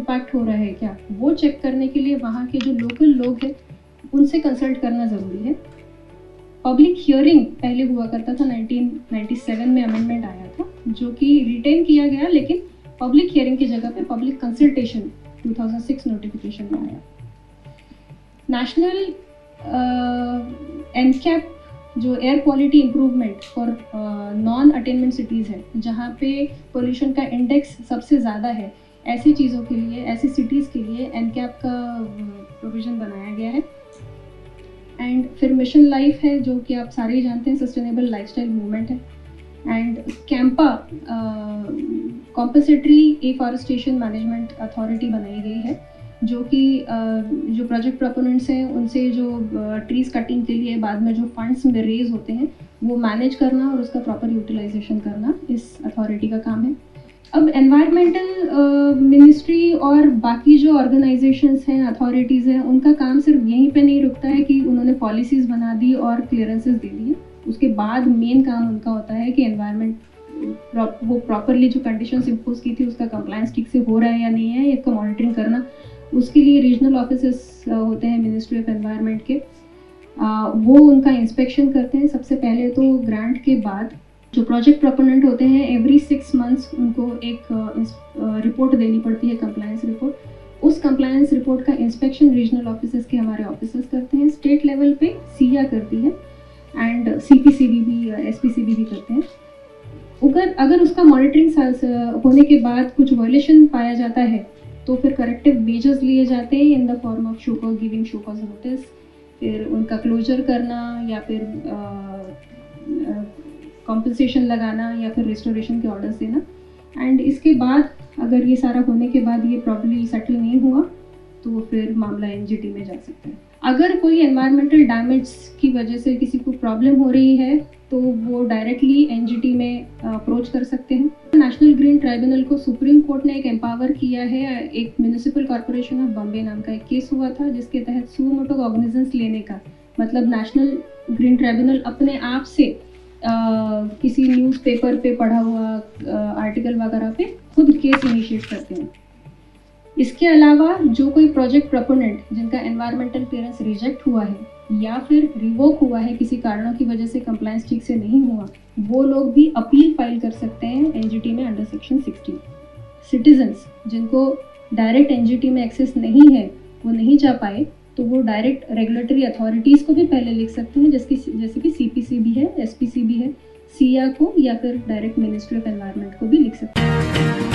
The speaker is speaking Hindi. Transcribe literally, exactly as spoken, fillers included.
इम्पैक्ट हो रहा है क्या, वो चेक करने के लिए वहाँ के जो लोकल लोग हैं उनसे कंसल्ट करना ज़रूरी है। पब्लिक हियरिंग पहले हुआ करता था, नाइनटीन नाइंटी सेवन में अमेंडमेंट आया था जो कि रिटेन किया गया, लेकिन पब्लिक हियरिंग की जगह पे public consultation two thousand six notification में आया। नेशनल एनकैप जो air quality improvement for non attainment cities है, जहाँ पे पोल्यूशन का इंडेक्स सबसे ज़्यादा है, ऐसी चीज़ों के लिए, ऐसी सिटीज़ के लिए एनकैप का प्रोविज़न बनाया गया है। एंड फिर मिशन लाइफ है जो कि आप सारे ही जानते हैं, सस्टेनेबल लाइफस्टाइल मूवमेंट है। And Campa compensatory afforestation management authority बनाई गई है, जो कि uh, जो प्रोजेक्ट प्रोपोनेंट्स हैं उनसे जो ट्रीज uh, कटिंग के लिए बाद में जो फंड्स में रेज होते हैं वो मैनेज करना और उसका प्रॉपर यूटिलाइजेशन करना इस अथॉरिटी का काम है। अब एनवायरमेंटल मिनिस्ट्री uh, और बाकी जो ऑर्गेनाइजेशंस हैं, अथॉरिटीज़ हैं, उनका काम सिर्फ यहीं पे नहीं रुकता है कि उन्होंने पॉलिसीज़ बना दी और क्लियरेंसेस दे दिए। उसके बाद मेन काम उनका होता है कि एनवायरमेंट वो प्रॉपरली जो कंडीशंस इम्पोज की थी उसका कंप्लायंस ठीक से हो रहा है या नहीं है, इसका मॉनिटरिंग करना। उसके लिए रीजनल ऑफिसेस होते हैं मिनिस्ट्री ऑफ एनवायरनमेंट के, आ, वो उनका इंस्पेक्शन करते हैं। सबसे पहले तो ग्रांट के बाद जो प्रोजेक्ट प्रोपोनेंट होते हैं एवरी सिक्स मंथ्स उनको एक रिपोर्ट देनी पड़ती है, कंप्लायंस रिपोर्ट। उस कंप्लायंस रिपोर्ट का इंस्पेक्शन रीजनल ऑफिसेस के हमारे ऑफिसर्स करते हैं। स्टेट लेवल पे सिया करती है एंड सीपीसीबी भी, एसपीसीबी भी करते हैं। अगर अगर उसका मॉनिटरिंग होने के बाद कुछ वायलेशन पाया जाता है तो फिर करेक्टिव मेजर्स लिए जाते हैं in the form of show cause, giving show cause notice, फिर उनका क्लोजर करना या फिर कॉम्पनसेशन लगाना या फिर रिस्टोरेशन के ऑर्डर्स देना। एंड इसके बाद अगर ये सारा होने के बाद ये प्रॉब्लम सेटल नहीं हुआ तो फिर मामला एनजीटी में जा सकता है। अगर कोई एनवायरमेंटल डैमेज की वजह से किसी को प्रॉब्लम हो रही है तो वो डायरेक्टली एनजीटी में अप्रोच कर सकते हैं। नेशनल ग्रीन ट्राइब्यूनल को सुप्रीम कोर्ट ने एक एम्पावर किया है। एक म्यूनिसिपल कॉर्पोरेशन ऑफ बॉम्बे नाम का एक केस हुआ था जिसके तहत सुमोटो कॉग्निजेंस लेने का मतलब नेशनल ग्रीन ट्राइब्यूनल अपने आप से आ, किसी न्यूज़पेपर पे पढ़ा हुआ आर्टिकल वगैरह पे खुद केस इनिशिएट करते हैं। इसके अलावा जो कोई प्रोजेक्ट प्रोपोनेंट जिनका एनवायरमेंटल क्लियरेंस रिजेक्ट हुआ है या फिर रिवोक हुआ है किसी कारणों की वजह से, कंप्लायंस ठीक से नहीं हुआ, वो लोग भी अपील फाइल कर सकते हैं एनजीटी में अंडर सेक्शन सिक्सटी। सिटीजन्स जिनको डायरेक्ट एनजीटी में एक्सेस नहीं है, वो नहीं जा पाए, तो वो डायरेक्ट रेगुलेटरी अथॉरिटीज़ को भी पहले लिख सकते हैं, जिसकी जैसे कि सीपीसीबी है, एसपीसीबी है, सिया को, या फिर डायरेक्ट मिनिस्ट्री ऑफ एनवायरनमेंट को भी लिख सकते हैं।